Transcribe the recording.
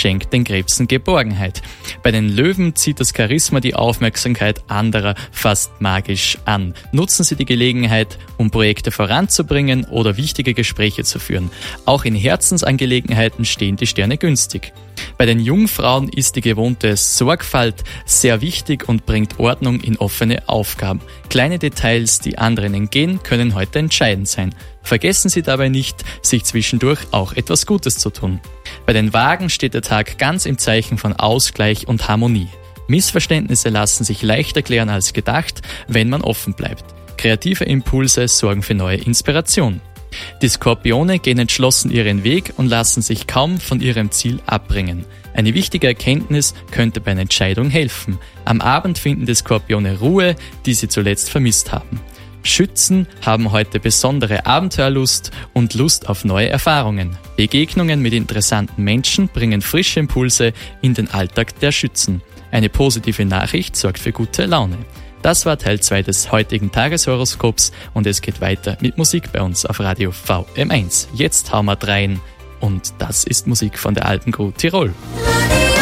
schenkt den Krebsen Geborgenheit. Bei den Löwen zieht das Charisma die Aufmerksamkeit anderer fast magisch an. Nutzen Sie die Gelegenheit, um Projekte voranzubringen oder wichtige Gespräche zu führen. Auch in Herzensangelegenheiten stehen die Sterne günstig. Bei den Jungfrauen ist die gewohnte Sorgfalt sehr wichtig und bringt Ordnung in offene Aufgaben. Kleine Details, die anderen entgehen, können heute entscheidend sein. Vergessen Sie dabei nicht, sich zwischendurch auch etwas Gutes zu tun. Bei den Wagen steht der Tag ganz im Zeichen von Ausgleich und Harmonie. Missverständnisse lassen sich leicht erklären als gedacht, wenn man offen bleibt. Kreative Impulse sorgen für neue Inspiration. Die Skorpione gehen entschlossen ihren Weg und lassen sich kaum von ihrem Ziel abbringen. Eine wichtige Erkenntnis könnte bei einer Entscheidung helfen. Am Abend finden die Skorpione Ruhe, die sie zuletzt vermisst haben. Schützen haben heute besondere Abenteuerlust und Lust auf neue Erfahrungen. Begegnungen mit interessanten Menschen bringen frische Impulse in den Alltag der Schützen. Eine positive Nachricht sorgt für gute Laune. Das war Teil 2 des heutigen Tageshoroskops und es geht weiter mit Musik bei uns auf Radio VM1. Jetzt hauen wir rein und das ist Musik von der Alpencrew Tirol.